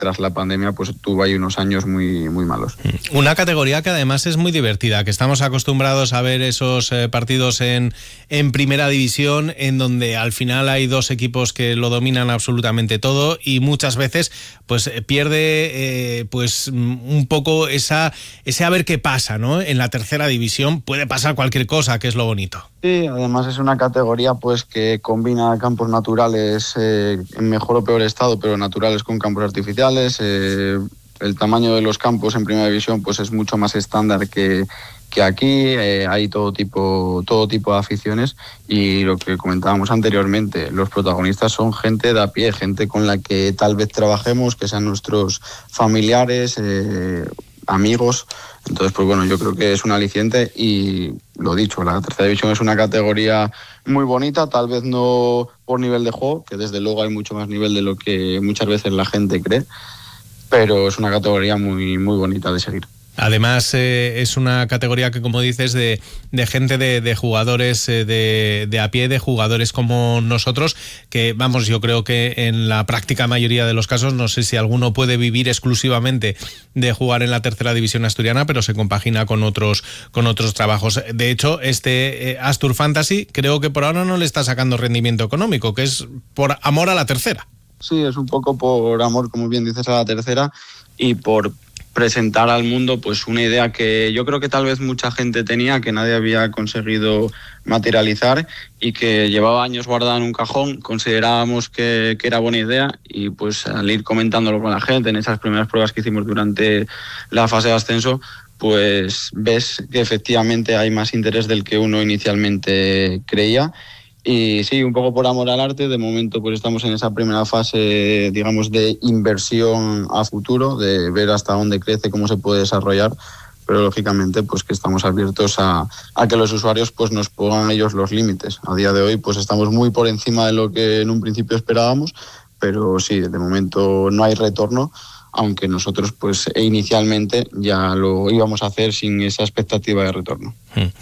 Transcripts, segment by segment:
tras la pandemia pues tuvo ahí unos años muy, muy malos. Una categoría que además es muy divertida, que estamos acostumbrados a ver esos partidos en primera división, en donde al final hay dos equipos que lo dominan absolutamente todo y muchas veces pues pierde pues un poco ese a ver qué pasa, ¿no? En la tercera división puede pasar cualquier cosa, que es lo bonito. Sí, además es una categoría pues que combina campos naturales en mejor o peor estado, pero naturales con campos artificiales. El tamaño de los campos en primera división pues es mucho más estándar que aquí. Hay todo tipo de aficiones y lo que comentábamos anteriormente, los protagonistas son gente de a pie, gente con la que tal vez trabajemos, que sean nuestros familiares, amigos. Entonces, pues bueno, yo creo que es un aliciente y lo dicho, la tercera división es una categoría muy bonita, tal vez no por nivel de juego, que desde luego hay mucho más nivel de lo que muchas veces la gente cree, pero es una categoría muy, muy bonita de seguir. Además es una categoría que, como dices, de gente, de jugadores de a pie, de jugadores como nosotros, que vamos, yo creo que en la práctica mayoría de los casos, no sé si alguno puede vivir exclusivamente de jugar en la tercera división asturiana, pero se compagina con otros trabajos. De hecho, Astur Fantasy creo que por ahora no le está sacando rendimiento económico, que es por amor a la tercera. Sí, es un poco por amor, como bien dices, a la tercera y por presentar al mundo pues una idea que yo creo que tal vez mucha gente tenía, que nadie había conseguido materializar y que llevaba años guardada en un cajón. Considerábamos que era buena idea y pues al ir comentándolo con la gente en esas primeras pruebas que hicimos durante la fase de ascenso, pues ves que efectivamente hay más interés del que uno inicialmente creía. Y sí, un poco por amor al arte, de momento pues estamos en esa primera fase, digamos, de inversión a futuro, de ver hasta dónde crece, cómo se puede desarrollar, pero lógicamente pues que estamos abiertos a que los usuarios pues nos pongan ellos los límites. A día de hoy pues estamos muy por encima de lo que en un principio esperábamos, pero sí, de momento no hay retorno, aunque nosotros pues inicialmente ya lo íbamos a hacer sin esa expectativa de retorno.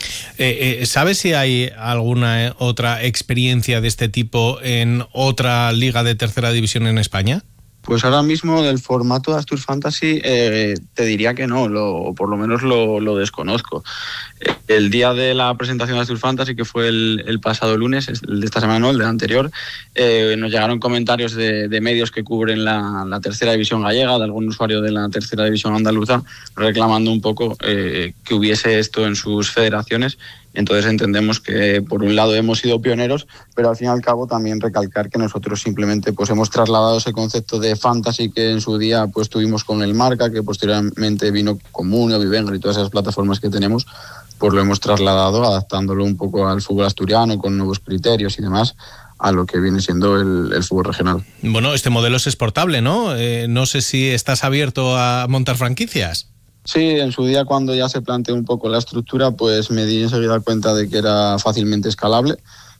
¿Sabes si hay alguna otra experiencia de este tipo en otra liga de tercera división en España? Pues ahora mismo del formato de Astur Fantasy te diría que no, o por lo menos lo desconozco. El día de la presentación de Astur Fantasy, que fue el pasado lunes, el de esta semana no, el de anterior, nos llegaron comentarios de medios que cubren la tercera división gallega, de algún usuario de la tercera división andaluza, reclamando un poco que hubiese esto en sus federaciones. Entonces entendemos que por un lado hemos sido pioneros, pero al fin y al cabo también recalcar que nosotros simplemente pues hemos trasladado ese concepto de fantasy que en su día pues tuvimos con el Marca, que posteriormente vino con Munio, Vivenger y todas esas plataformas que tenemos, pues lo hemos trasladado adaptándolo un poco al fútbol asturiano con nuevos criterios y demás, a lo que viene siendo el fútbol regional. Bueno, este modelo es exportable, ¿no? No sé si estás abierto a montar franquicias. Sí, en su día cuando ya se planteó un poco la estructura, pues me di enseguida cuenta de que era fácilmente escalable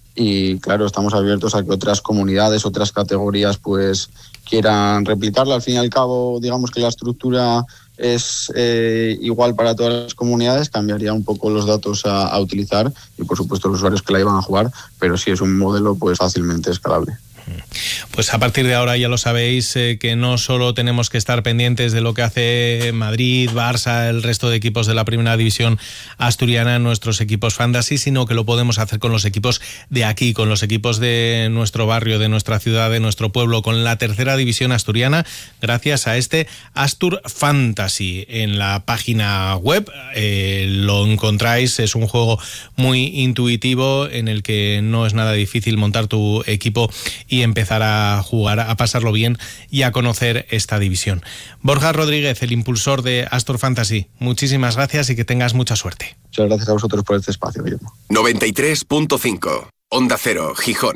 y claro, estamos abiertos a que otras comunidades, otras categorías pues quieran replicarla. Al fin y al cabo, digamos que la estructura es igual para todas las comunidades, cambiaría un poco los datos a utilizar y por supuesto los usuarios que la iban a jugar, pero sí es un modelo pues fácilmente escalable. Pues a partir de ahora ya lo sabéis, que no solo tenemos que estar pendientes de lo que hace Madrid, Barça, el resto de equipos de la primera división asturiana, nuestros equipos fantasy, sino que lo podemos hacer con los equipos de aquí, con los equipos de nuestro barrio, de nuestra ciudad, de nuestro pueblo, con la tercera división asturiana, gracias a este Astur Fantasy. En la página web lo encontráis, es un juego muy intuitivo en el que no es nada difícil montar tu equipo y empezar a jugar, a pasarlo bien y a conocer esta división. Borja Rodríguez, el impulsor de Astur Fantasy, muchísimas gracias y que tengas mucha suerte. Muchas gracias a vosotros por este espacio, Guillermo. 93.5 Onda Cero, Gijón.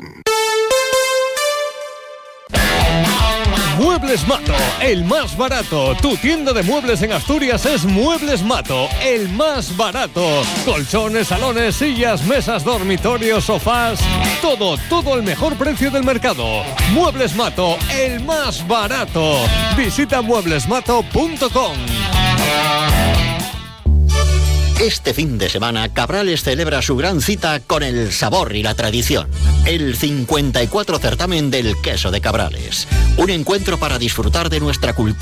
Muebles Mato, el más barato. Tu tienda de muebles en Asturias es Muebles Mato, el más barato. Colchones, salones, sillas, mesas, dormitorios, sofás. Todo al mejor precio del mercado. Muebles Mato, el más barato. Visita mueblesmato.com. Este fin de semana, Cabrales celebra su gran cita con el sabor y la tradición. El 54 certamen del queso de Cabrales. Un encuentro para disfrutar de nuestra cultura